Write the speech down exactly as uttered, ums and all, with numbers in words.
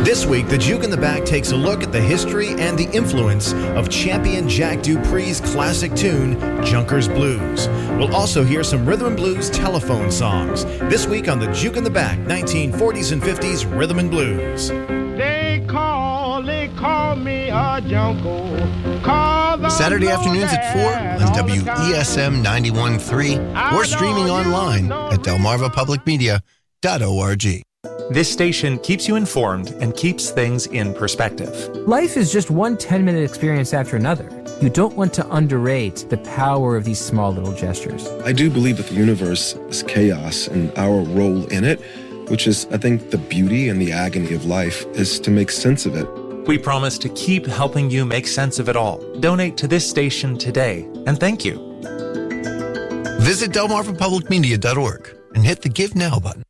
This week, the Juke in the Back takes a look at the history and the influence of champion Jack Dupree's classic tune, Junkers Blues. We'll also hear some rhythm and blues telephone songs. This week on the Juke in the Back, nineteen forties and fifties Rhythm and Blues. They call, they call me a junko. Call Saturday afternoons at four on W E S M ninety-one point three or streaming online at delmarva public media dot org. This station keeps you informed and keeps things in perspective. Life is just one ten-minute experience after another. You don't want to underrate the power of these small little gestures. I do believe that the universe is chaos, and our role in it, which is, I think, the beauty and the agony of life, is to make sense of it. We promise to keep helping you make sense of it all. Donate to this station today, and thank you. Visit delmarva public media dot org and hit the Give Now button.